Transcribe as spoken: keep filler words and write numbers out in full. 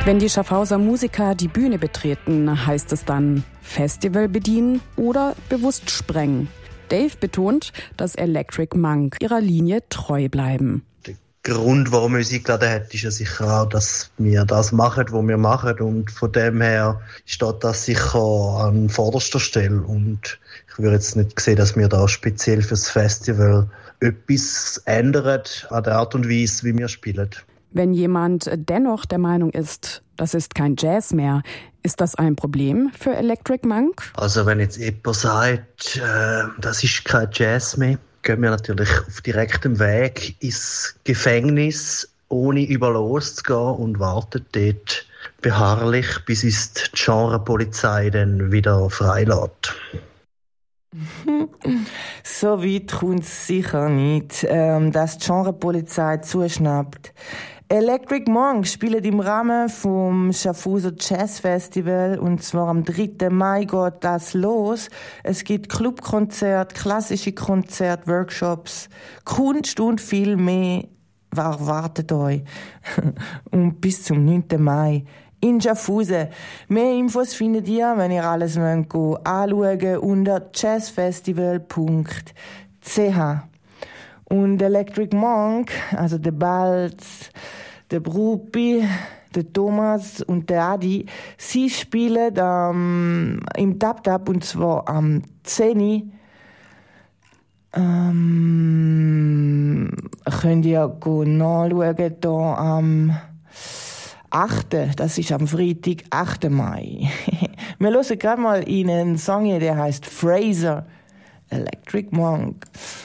Wenn die Schaffhauser Musiker die Bühne betreten, heißt es dann Festival bedienen oder bewusst sprengen. Dave betont, dass Electric Monk ihrer Linie treu bleiben. Der Grund, warum wir uns eingeladen haben, ist ja sicher auch, dass wir das machen, was wir machen. Und von dem her steht das sicher an vorderster Stelle. Und ich würde jetzt nicht sehen, dass wir da speziell fürs Festival etwas ändern an der Art und Weise, wie wir spielen. Wenn jemand dennoch der Meinung ist, das ist kein Jazz mehr, ist das ein Problem für Electric Monk? Also wenn jetzt jemand sagt, äh, das ist kein Jazz mehr, gehen wir natürlich auf direktem Weg ins Gefängnis, ohne über loszugehen und warten dort beharrlich, bis uns die Genrepolizei dann wieder freilässt. So weit kommt es sicher nicht, ähm, dass die Genrepolizei zuschnappt. Electric Monk spielt im Rahmen vom Schaffhauser Jazz Festival und zwar am dritten Mai geht das los. Es gibt Clubkonzerte, klassische Konzerte, Workshops, Kunst und viel mehr. Was erwartet euch? Und bis zum neunten Mai in Schaffhausen. Mehr Infos findet ihr, wenn ihr alles anschauen wollt, unter jazzfestival punkt c h. Und Electric Monk, also der Balz, der Bruppi, der Thomas und der Adi, sie spielen ähm, im Tap-Tap und zwar am zehn. Ähm, könnt ihr nachschauen, da am achten. Das ist am Freitag, achten Mai. Wir hören gerade mal in einen Song, der heißt Fraser, Electric Monk.